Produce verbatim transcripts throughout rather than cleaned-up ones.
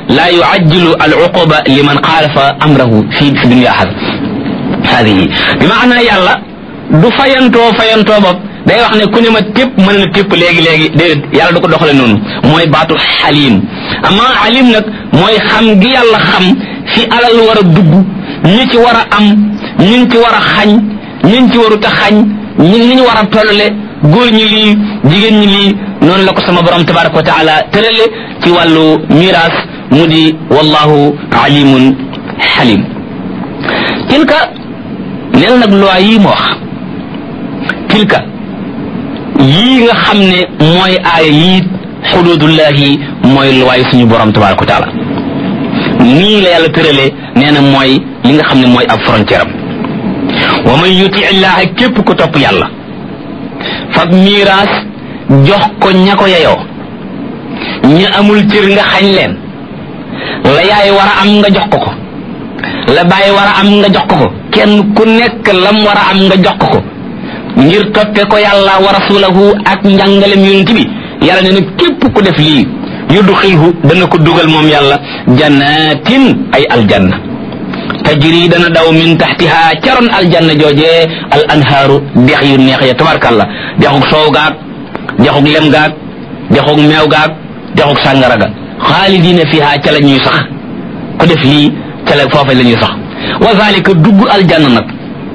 la yuajjilu al uquba liman xaalafa amrahu fi fi dunya hadihi bi maana yàlla du fayantoo fayantoo bopp day wax ne ku ne ma tépp mën na tépp léegi léegi déedéet yàlla du ko doxale noonu mooy baatu xalim ama alim nag mooy xam gi yàlla xam fi alal war a dugg ñi ci war a am ñi ci war a xañ ñi ci warut a xañ ñi ñi ñu war a tollale góor ñi lii jigéen ñi lii noonu la ko sama borom tabaraka wa taala tërale ci wàllu miraas mu di wallahu alimun xalim tilka neel nag loi yi ma wax tilka yii nga xam ne mooy aaya yii xududullahi mooy loi suñu borom tabaraka wa taala nii la yàlla tëralee nee na mooy li nga xam ne mooy ab frontière am wa man yuti illaha képp ko topp yàlla fab miraas jox ko ña ko yeyoo ña amul cër nga xañ leen la yaay war a am nga jox ko ko la baay war a am nga jox ko ko kenn ku nekk lam war a am nga jox ko ko ngir toppe ko yàlla wa rasulahu ak njàngalem yonent bi yàlla nee na képp ku def lii yudxilhu dana ko dugal moom yàlla jannatin ay aljanna tajri dana daw min taxtiha caroon aljanna joojee al anhaaru dex yu neex ya tabarkalla dexug soow gaag dexug lem gaag dexug meew gaag dexug sàngara ga xaalidina fiha ca la ñuy sax ku def lii ca la foofa la ñuy sax wa zalika dugg aljanna nag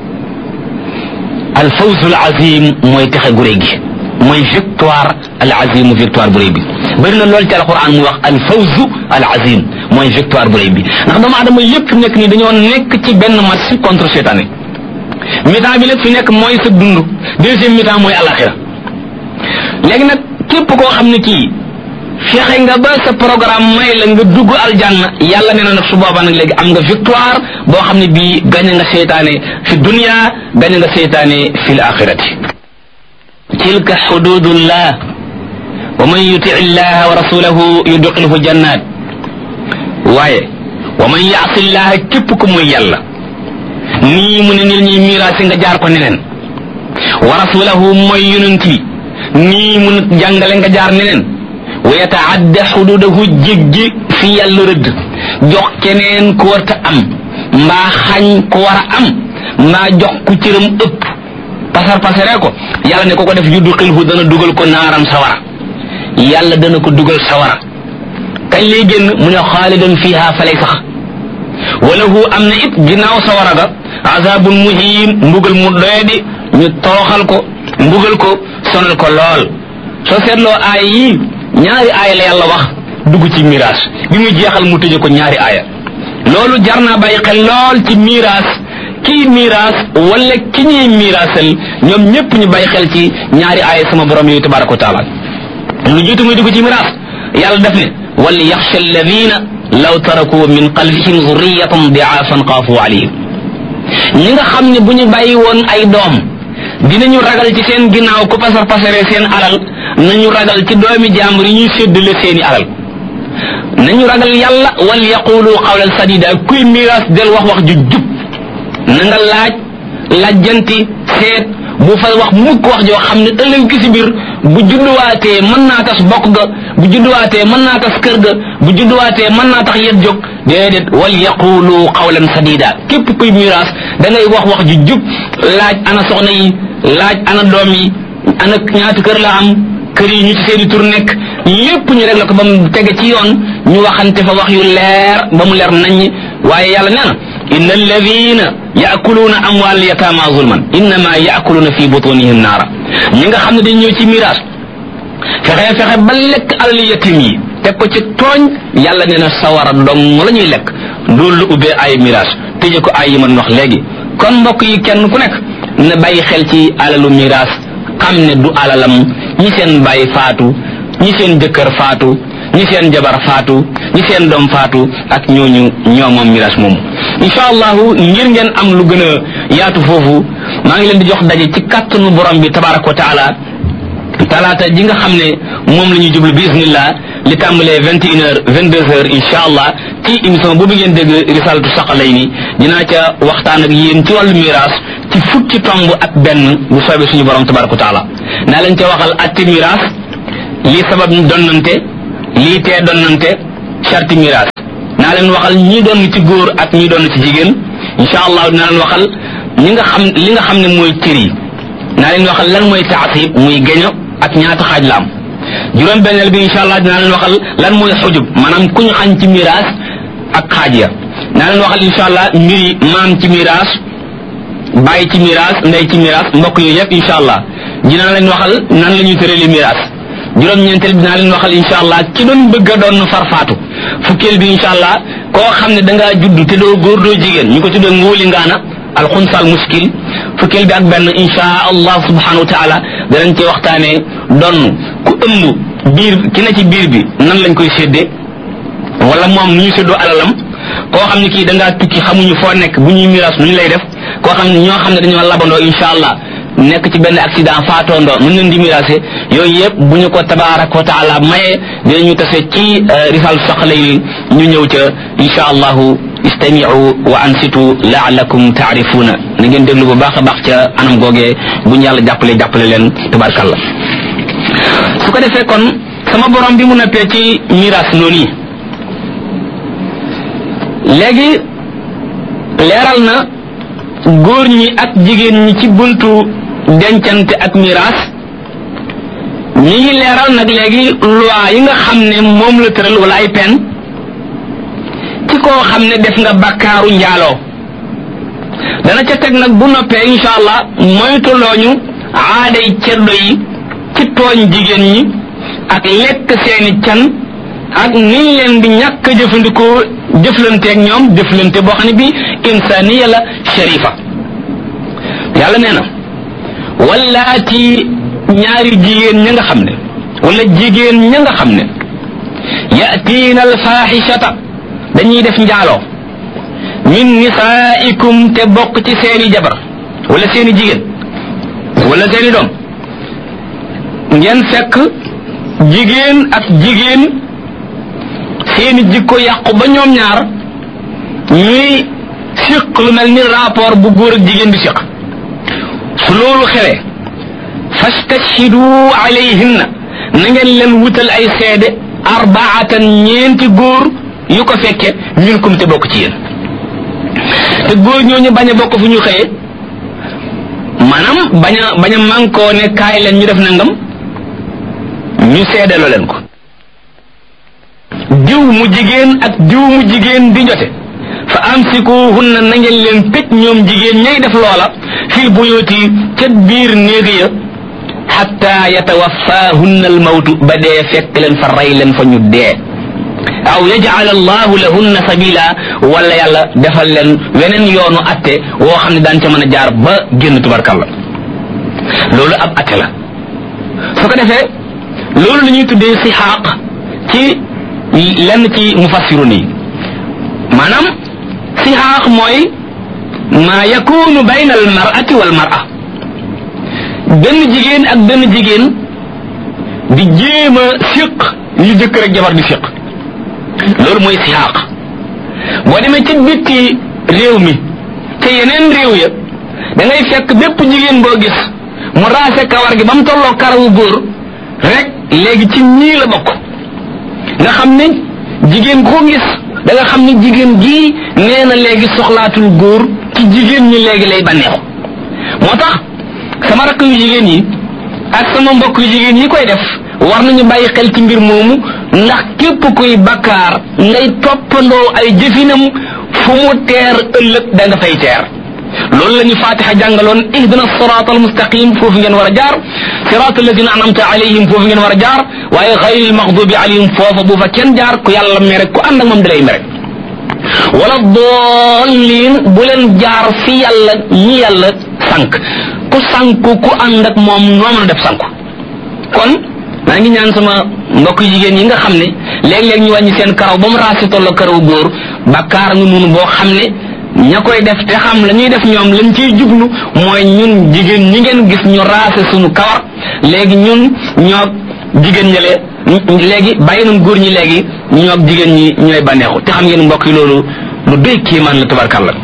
al fawzul azim mooy texe gu réy gi mooy victoire al azim victoire bu réy bi bëri na lool ci alquran mu wax al fawzu al azim mooy victoire bu réy bi ndax doomu adama yépp nekk nii dañoo nekk ci benn match contre seytaane mi-temps bi nag fi nekk mooy sa dund deuxième mi-temps mooy alaxira léegi nag képp koo xam ne kii fexe nga ba sa programme may la nga dugg aljanna yàlla nee na nag su boobaa nag léegi am nga victoire boo xam ne bii gañe nga seytaane fi dunya gañe nga seytaane fi l axirati tilka xududullah wa man yuti illaha wa rasulahu yudxilhu jannat waaye wa man yaasi illaha képp ku muy yàlla nii mu ne nit ñuy miraasi nga jaar ko neneen wa rasulahu mooy yonent bi nii mu ne jàngale nga jaar neneen wa yataadda xududahu jéggi fi yàlla rëdd jox keneen ku warta am mbaa xañ ku war a am mbaa jox ku cëram ëpp pasar pasaree ko yàlla ne ko ko def yudxilhu dana dugal ko naaram sawara yàlla dana ko dugal sawara kañ lay génn mu ne xaalidan fiha fa lay sax walahu am na it ginnaaw sawara ga azabun muhim mbugal mu doyadi ñu tooxal ko mbugal ko sonal ko lool soo seetloo aaya yi ñaari aaya la yàlla wax dugg ci miraas bi mu jeexal mu tëje ko ñaari aaya loolu jar naa bàyyi xel lool ci miraas kii miraas wala ki ñuy miraasal ñoom ñëpp ñu bàyyi xel ci ñaari aaya sama borom yooyu tabaraka wa taala lu jiitu muy dugg ci miraas yàlla def ne wal yaxsha alladina law taraku min qalbihim zurriyatan diaafan xaafu alayhim ñi nga xam ne bu ñu bàyyi woon ay doom dinañu ragal ci seen ginnaaw ku pasar pasare seen alal nañu ragal ci doomi jàmbur yi ñuy séddale seeni alal nañu ragal yàlla wal yaqulu qawlan sadida kuy miraas del wax wax ju jub na nga laaj lajjanti seet bu fa wax mukk wax joo xam ne ëllëg gi si biir bu judduwaatee mën naa tas bokk ga bu judduwaatee mën naa tas kër ga bu judduwaatee mën naa tax yet jóg déedéet wal yaqulu qawlan sadida képp kuy miraas da ngay wax wax ju jub laaj ana soxna yi laaj ana doom yi ana ñaata kër la am kër yi ñu ci seeni tur nekk lépp ñu rek la ko ba mu tege ci yoon ñu waxante fa wax yu leer ba mu leer naññ waaye yàlla nee na inna alladina yaakuluuna amwaal yataama zulman innama yaakuluna fi butunihim naara ñi nga xam ne dañ ñëw ci miraas fexe fexe ba lekk alal yatim yi teg ko ci tooñ yàlla nee na sawara dong la ñuy lekk loolu lu ubbee ay miraas tëje ko ay yi man wax léegi kon mbokk yi kenn ku nekk na bàyyi xel ci alalu miraas xam ne du alalam ñi seen bàyyi faatu ñi seen jëkkër faatu ñi seen jabar faatu ñi seen doom faatu ak ñooñu ñoo moom miraas moomu insha allahu ngir ngeen am lu gën a yaatu foofu maa ngi leen di jox daje ci kàttanu borom bi tabaraka wa taala talaata ji nga xam ne moom la ñuy jublu bismillah li tàmbalee vingt et une heures vingt deux heures insha allah ci émission boobu ngeen dégg risalatu saqalayni dinaa ca waxtaan ak yéen ci wàllu miraas ci fukki tomb ak benn bu soobee suñu borom tabaraka wa taala naa leen ca waxal atti miraas lii sabab donnante lii tee donnante charti miraas naa leen waxal ñi doon ci góor ak ñi doon ci jigéen insha allah dinaa leen waxal ñi nga xam li nga xam ne mooy cër yi naa leen waxal lan mooy taasib muy geño ak ñaata xaaj la am juróom benneel bi insha allah dinaa leen waxal lan mooy xujub maanaam ku ñu xañ ci miraas ak xaaj ya naa leen waxal insha allah mbiri maam ci miraas bàyyi ci miraas ndey ci miraas mbokk yooyu yëpp insha allah dinaa leen waxal nan la ñuy tërali miraas juróom-ñeenteel bi dinaa leen waxal insha allah ki doon bëgg a doon farfaatu fukkeel bi insha allah koo xam ne da ngaa judd te doo góor doo jigéen ñu ko tuddee ngóoli ngaana alxunsal muskil fukkeel bi ak benn insha allah subhanahu wa taala danañ ci waxtaanee donn ku ëmb biir ki na ci biir bi nan lañ koy séddee wala moom nu ñu séddoo alalam koo xam ne kii da ngaa tukki xamuñu foo nekk bu ñuy miraas nu ñu lay def koo xam ne ñoo xam ne dañoo labandoo insha allah nekk ci benn accident faatoondoo nu leen di miraase yooyu yëpp bu ñu ko tabaraka wa taala maye dinañu tase ci risal soxla yi ñu ñëw ca insha allahu istami'u wa ansitu la'allakum ta'rifuna na ngeen déglu bu baax a baax ca anam googee bu ñu yàlla jàppale jàppale leen tabarkalla su ko defee kon sama borom bi mu noppee ci miraas noonu yi léegi leeral na góor ñi ak jigéen ñi ci buntu dencante ak miraas ñi ngi leeral nag léegi loi yi nga xam ne moom la tëral wala ay pen ci koo xam ne def nga bakkaaru njaaloo dana ca teg nag bu noppee insha allah moytulooñu aaday ceddo yi ci tooñ jigéen ñi ak lekk seeni can ak niñ leen di ñàkk jëfandikoo jëflanteeg ñoom jëflante boo xam ne bi insaniya la sharifa yàlla nee na wallaati ñaari jigéen ña nga xam ne wala jigéen ña nga xam ne yatiina alfaaxishata dañuy def njaaloo min nisaikum te bokk ci seeni jabar wala seeni jigéen wala seeni doom ngeen fekk jigéen ak jigéen seeni jikko yàqu ba ñoom ñaar ñuy siq lu mel ni rapport bu góor ak jigéen di siq su loolu xewee fastashhidu alayhinna na ngeen leen wutal ay seede arbaatan ñeenti góor yu ko fekke minkum te bokk ci yéen te góor ñooñu bañ a bokk fu ñu xëyee maanaam bañ a bañ a mànkoo ne kaay leen ñu def nangam ñu seedeloo leen ko diw mu jigéen ak diw mu jigéen di jote fa amsikuhunna na ngeen leen tëj ñoom jigéen ñay def loola fil buyuti ca biir néeg ya hatta yatawaffahunna almawtu ba dee fekk leen fa rey leen fa ñu dee aw yaj'al allahu lahunna sabila wala yàlla defal leen weneen yoonu atte woo xam ne daan ca mën a jaar ba génn tubarkalla loolu ab atte la su ko defee loolu la ñuy tuddee si xaaq ci lenn ci mufassirun yi maanaam sixaax mooy maa yakunu bayna al mar'ati wal mar'a benn jigéen ak benn jigéen di jéem a siq yu jëkkër ak jabar di siq loolu mooy sixaax boo demee ci bitti réew mi te yeneen réew ya da ngay fekk bépp jigéen boo gis mu raase kawar gi ba mu tolloo karawu góor rek léegi ci ñii la bokk nga xam ne jigéen koo gis da nga xam ne jigéen gii nee na léegi soxlaatul góor ci jigéen ñi léegi lay bànneexu moo tax sama rakk yu jigéen yi ak sama mbokk yu jigéen yi koy def war nañu bàyyi xel ci mbir moomu ndax képp kuy bakkaar ngay toppandoo ay jëfinam fu mu teer ëllëg da nga fay teer loolu la ñu fatiha jàngaloon ihdina siraat almustaqim foofu ngeen war a jaar siraat alladina anamta alayhim foofu ngeen war a jaar waaye xayril maxdubi alayhim foofa bu fa kenn jaar ku yàlla mere ku ànd ak moom dalay mere wala doolliin bu leen jaar fi yàlla ñi yàlla sànq ku sànku ku ànd ak moom noo mën a def sànku kon maa ngi ñaan sama mbokk jigéen yi nga xam ne léeg-léeg ñu wàññi seen karaw ba mu raasi tolloo karaw góor bakkaar nga noonu boo xam ne ña koy def te xam la ñuy def ñoom lañ ciy jublu mooy ñun jigéen ñi ngeen gis ñu raase suñu kawar léegi ñun ñoo jigéen ñale léegi bàyyi nañ góor ñi léegi ñoo jigéen ñi ñooy bànneexu te xam ngeen mbokk yi loolu lu doy kiimaan la tabarkàlla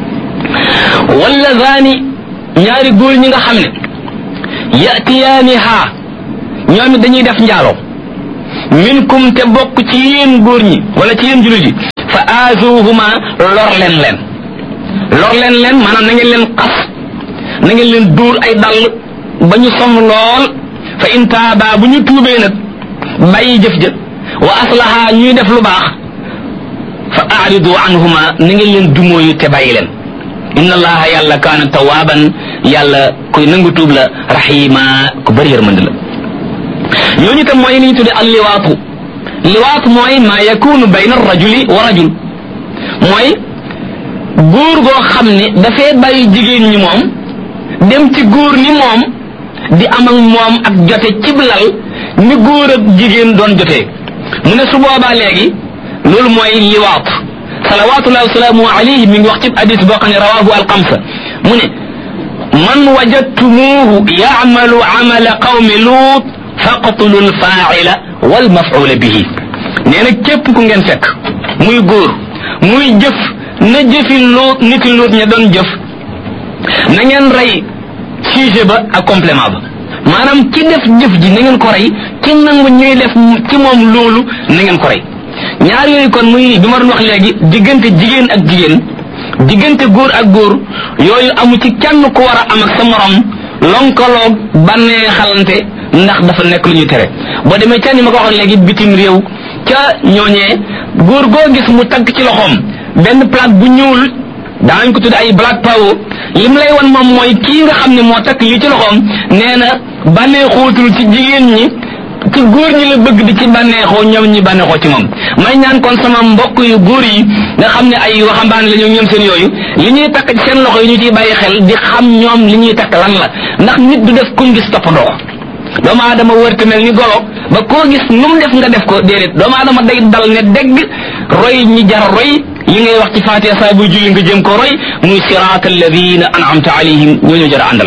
wala zaani ñaari góor ñi nga xam ne yatiyaani haa ñoom it dañuy def njaaloo minkum te bokk ci yéen góor ñi wala ci yéen jullit yi fa azuhuma lor leen leen lor leen leen maanaam na ngeen leen xas na ngeen leen duur ay dal ba ñu sonn lool fa in taaba bu ñu tuubee nag bàyyi jëf jëf wa aslaha ñuy def lu baax fa aaridu anhuma na ngeen leen dumóoyu te bàyyi leen inna allaha yàlla kaana tawaaban yàlla kuy nangu tuub la rahima ku bëri yërmande la ñooñu tam mooy li ñu tudde al liwaatu liwaatu mooy ma yakunu bayna rajuli wa rajul mooy góor goo xam ne dafay bàyyi jigéen ñi moom dem ci góor ni moom di am ak moom ak jote cib lal ni góor ak jigéen doon jotee mu ne su boobaa léegi loolu mooy liwaat salawatullahi wasalaamu alayhi mi ngi wax ci hadis boo xam ne rawahu alxamsa mu ne man wajadtumuhu ya'malu amala qawmi luut faqtulu alfaa'ila wal maf'ula bihi nee na képp ku ngeen fekk muy góor muy jëf na jëfi luut niti luut ña doon jëf na ngeen rey sujet ba ak complément ba maanaam ki def jëf ji na ngeen ko rey ki nangu ñuy def ci moom loolu na ngeen ko rey ñaar yooyu kon muy bi ma doon wax léegi diggante jigéen ak jigéen diggante góor ak góor yooyu amu ci kenn ku war a am ak sa morom lonkaloog bannee xalante ndax dafa nekk lu ñuy tere boo demee ca ni ma ko waxoon léegi bitim réew ca ñooñee góor goo gis mu tagg ci loxoom benn plaque bu ñuul daañu ko tudd ay black power lim lay wan moom mooy kii nga xam ne moo takk lii ci loxoom nee na bannee xóotul ci jigéen ñi ci góor ñi la bëgg di ci bànneexoo ñoom ñi bànneexoo ci moom may ñaan kon sama mbokk yu góor yi nga xam ne ay waxambaane la ñoom ñoom seen yooyu li ñuy takk ci seen loxo yi ñu ciy bàyyi xel di xam ñoom li ñuy takk lan la ndax nit du def kuñ gis toppandoo doomu aadama wërte mel ni golo ba koo gis nu mu def nga def ko déedéet doomu aadama day dal ne dégg roy ñi jar roy li ngay wax ci Faatiha saa buy julli nga jëm ko roy muy siraat alladina an'amta alayhim ñooñu jar a àndal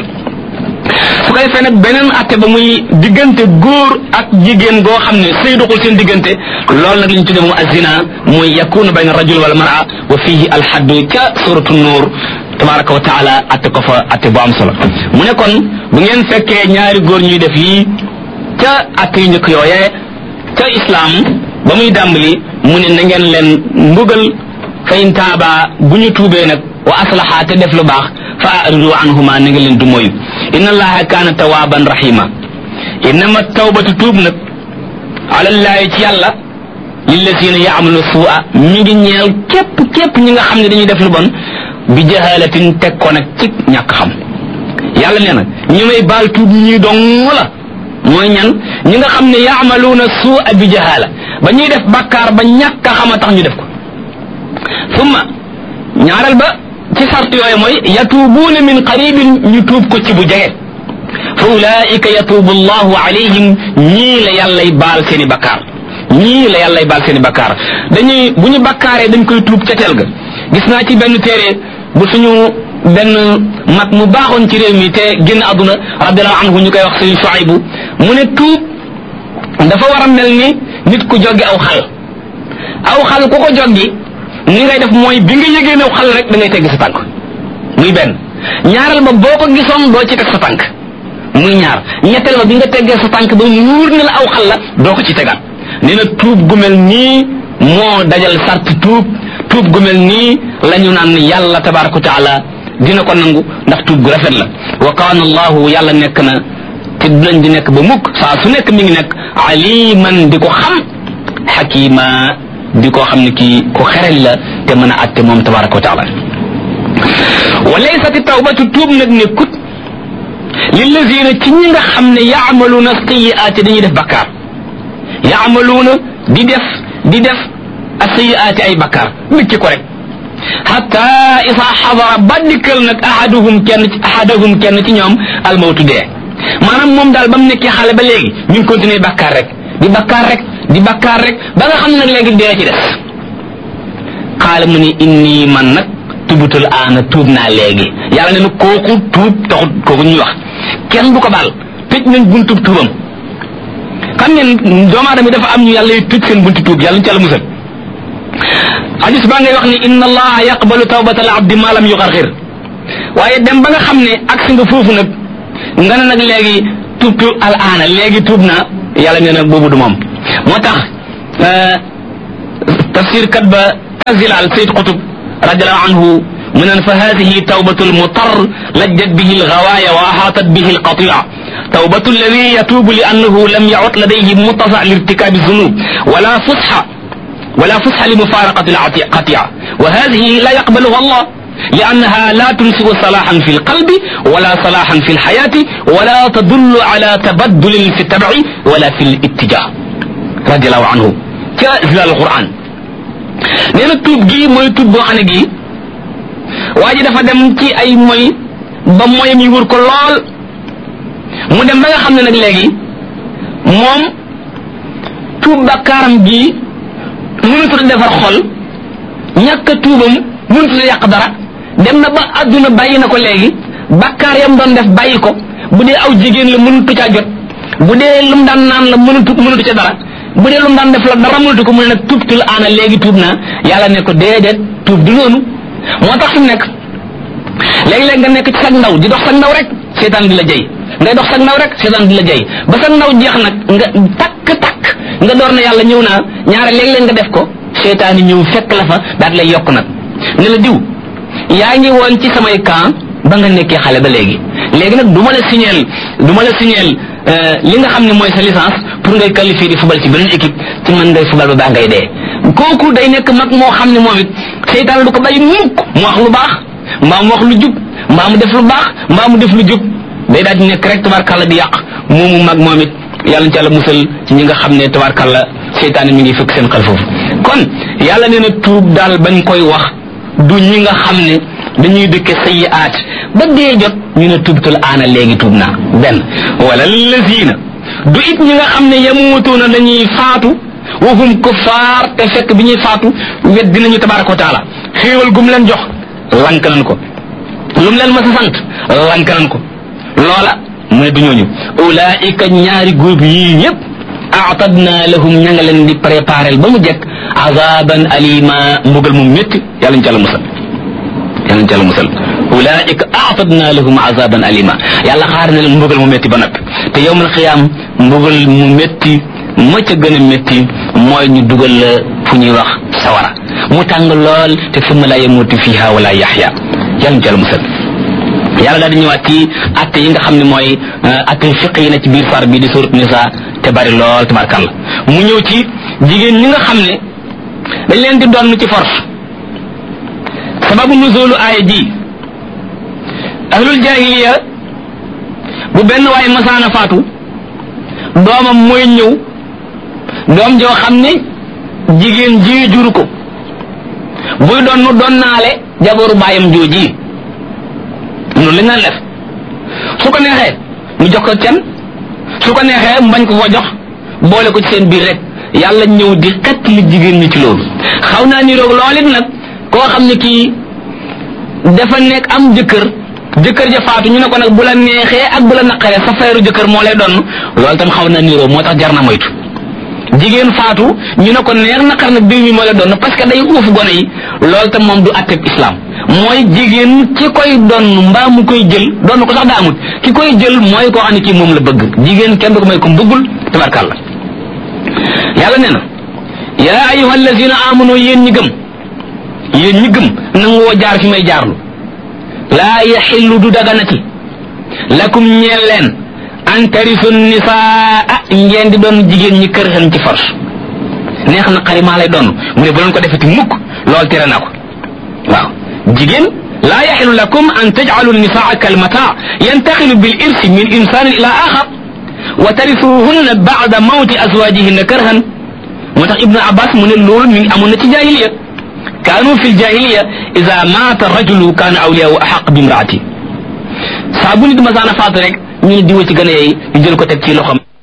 su ko defee nag beneen atte ba muy diggante góor ak jigéen goo xam ne sëy doxul seen diggante loolu nag li ñu tudde moom azina muy yakunu bayna rajul wal mar'a wa fihi alhaddu ca suratu nuur tabaraka wa taala atte ko fa atte bu am solo mu ne kon bu ngeen fekkee ñaari góor ñuy def yii ca atte yu njëkk yooyee ca islam ba muy dàmbali mu ne na ngeen leen mbugal fa in taaba bu ñu tuubee nag wa aslaha te def lu baax fa aridu anhuma na ngeen leen du moyu inna allaha kaana tawaaban rahima innama tawbatu tuub nag ala llahi ci yàlla lillazina yaamalu suu'a mi ngi ñeel képp képp ñi nga xam ne dañuy def lu bon bi jahalatin teg ko nag ci ñàkk xam yàlla nee na ñi may baal tuub ñi dong la mooy ñan ñi nga xam ne yaamaluuna suu'a bi jahala ba ñuy def bakkaar ba ñàkk a xam a tax ñu def ko summa ñaareel ba ci sart yooyu mooy yatuubuuna min qaribin ñu tuub ko ci bu jege fa ulaika yatuubu allahu alayhim ñii la yàllay baal seeni bakkaar ñii la yàllay baal seeni bakkaar dañuy bu ñu bakkaaree dañ koy tuub ca teel ga gis naa ci benn téere bu suñu benn mag mu baaxoon ci réew mi te génn àdduna radiallahu anhu ñu koy wax sëriñ Shuaybu mu ne tuub dafa war a mel ni nit ku joggi aw xal aw xal ku ko joggi ni ngay def mooy bi nga yëgee new xal rek da ngay tegg sa tànk muy benn ñaareel ba boo ko gisoon doo ci teg sa tànk muy ñaar ñetteel ba bi nga teggee sa tànk ba muur ne la aw xal la doo ko ci tegaat nee na tuub gu mel nii moo dajal sart tuub tuub gu mel nii la ñu naan yàlla tabaraka wa taala dina ko nangu ndax tuub gu rafet la wa kaana allahu yàlla nekk na te dinañ di nekk ba mukk saa su nekk mi ngi nekk aliman di ko xam xakima di ko xam ne kii ko xerel la te mën a atte moom tabaraka wa taala wa laysat tawbatu tuub nag nekkut lillazina ci ñi nga xam ne yaamaluuna sayiaati dañuy def bakkaar yaamaluuna di def di def asayiaati ay bakkaar micci ko rek hatta isa xadara ba dikkal nag ahaduhum kenn ci ahaduhum kenn ci ñoom almawtu dee maanaam moom daal ba mu nekkee xale ba léegi ñu ngi continuer bakkaar rek di bakkaar rek di bakkaar rek ba nga xam ne nag léegi dee ci des xaala mu ni inni man nag tubutul aana tuub naa léegi yàlla ne na kooku tuub taxut kooku ñuy wax kenn du ko baal tëj nañ buntub tuubam xam ngeen doomu aadama dafa am ñu yàlla yu tëj seen bunti tuub yàlla ñu ci yàlla musal hadis baa ngay wax ni inna allaha yaqbalu tawbata al abdi ma lam yugargir waaye dem ba nga xam ne agsi nga foofu nag nga ne nag léegi tuubtu al aana léegi tuub naa yàlla nee na boobu du moom moo tax tafsir kat ba Zilal Sayyid Qutb radiyallahu anhu mu naan fa hadihi tawbatu lmutar lajjat bihi lgawaaya wa ahaatat bihi lqatia tawbatu alladi yatuubu li annahu lam yacud ladayhi muttasa lirtikabi zunub wala fusxa wala fusxa limufaraqati lqatia wa hadihi la yaqbaluha allah لأنها لا تنسب صلاحا في القلب ولا صلاحا في الحياة ولا تدل على تبدل في التبع ولا في الاتجاه رضي الله عنه كزلال القرآن نينا توب جي موي توب بو خاني جي واجي دا فا دم تي اي موي با موي مي وور كو لول مو dem ba nga xamne nak legi mom توب bakaram gi mënu tu defar xol ñaka toubam mënu tu yaq dara dem na ba aduna bàyyi na ko léegi bakkaar yam doon def bàyyi ko bu dee aw jigéen la mënutu caa jot bu dee lum daan naan la mënutu mënutu ca dara bu dee lum daan def la dara mënutu ko mu ne nag tuubtul aana léegi tuub naa yàlla ne ko déedéet tuub du noonu moo tax fi mu nekk léegi-léeg nga nekk ci sag ndaw di dox sag ndaw rek seetaan di la jëy ngay dox sag ndaw rek seetaan di la jëy ba sag ndaw jeex nag nga takk takk nga door na yàlla ñëw naa ñaare léeg-léeg nga def ko seetaan yi ñëw fekk la fa daal lay yokk nag ne la diw yaa ngi woon ci samay camp ba nga nekkee xale ba léegi léegi nag du ma la signeel du ma la signeel li nga xam ne mooy sa licence pour ngay qualifier di football ci beneen équipe ci man ngay football ba baa ngay dee kooku day nekk mag moo xam ne moom it seytaan du ko bàyyi mukk mu wax lu baax mbaa mu wax lu jub mbaa mu def lu baax mbaa mu def lu jub day daal di nekk rek tabarkàlla di yàq moomu mag moom it yàlla na ci yàlla musal ci ñi nga xam ne tabarkàlla seytaan mi ngi fekk seen xel foofu kon yàlla nee na tuub daal bañ koy wax du ñi nga xam ne dañuy dëkke sayyi'aat ba dee jot ñu ne tubtul aana léegi tuub naa benn wala lazina du it ñi nga xam ne yamuutuuna dañuy faatu wa hum kuffaar te fekk bi ñuy faatu wet dinañu tabaraka wa taala xéewal gum leen jox lank nañ ko lum leen mas a sant lank nañ ko loola mu ne du ñooñu ulaika ñaari groupe yii ñëpp aatadna lahum ña nga leen di préparer ba mu jekk azaban alima mbugal mu métti yàlla ñu ci yàlla musal yàlla ñu ci yàlla musal ulaika aatadna lahum azaban alima yàlla xaar na leen mbugal mu métti ba noppi te yowmal xiyaam mbugal mu métti ma ca gën a métti mooy ñu dugal la fu ñuy wax sawara mu tàng lool te summa la yamutu fiha wala yaxya yàlla ñu ci yàlla musal yàlla daal di ñëwaat ci atte yi nga xam ne mooy atte fiq yi na ci biir far bi di surat nisa te bari lool tabarkàlla mu ñëw ci jigéen ñi nga xam ne dañ leen di doon ci force sababu nuzulu aaya ji ahlul jahiliya bu benn waaye masaana faatu doomam mooy ñëw doom joo xam ne jigéen ji juru ko buy doon nu doon naale jabaru baayam jooji noonu lañ naan def su ko neexee mu jox ko kenn su ko neexee mu bañ ko ko jox boole ko ci seen biir rek yàlla ñëw di xett li jigéen ñi ci loolu xaw naa ni roog lool it nag koo xam ne kii dafa nekk am jëkkër jëkkër ja faatu ñu ne ko nag bu la neexee ak bu la naqaree sa feeru jëkkër moo lay doon loolu tam xaw naa ni roog moo tax jar na moytu jigéen faatu ñu ne ko neex naqar nag diw mi moo lay doon parce que day uuf gone yi loolu tam moom du atteb islam mooy jigéen ki koy doon mbaa mu koy jël doon ko sax daa amut ki koy jël mooy koo xam ne kii moom la bëgg jigéen kenn du ko may ko bëggul tabarkàlla yàlla nee na yaa ayyuha allazina amanu yéen ñi gëm yéen ñi gëm nangoo jaar fi may jaarlu laa yaxillu du daganati lakum ñeel leen an tarisu nisaa ngeen di doon jigéen ñi kër xen ci force neex na xari maa lay doon mu ne bu leen ko defeti mukk loolu tere na ko waaw jigéen laa yaxilu lakum an tajcalu nisaa kalmataa yantaxilu bil irsi min insanin ila axar wa tarisuhunna bacda mawti azwajihinna karhan moo tax ibnu abbas mu ne loolu mi ngi amoon na ci jahiliya kaanu fi ljahiliya ida maata rajulu kaana awliyaahu axaq bi imraati saa bu nit masaana faatu rek ñu ne diwa ci gën a yey ñu jël ko teg ci loxam